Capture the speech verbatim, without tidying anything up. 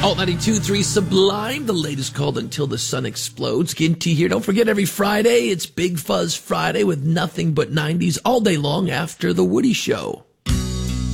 Alt ninety-two point three Sublime, the latest called Until the Sun Explodes. Ginty here. Don't forget, every Friday, it's Big Fuzz Friday with nothing but nineties all day long after The Woody Show.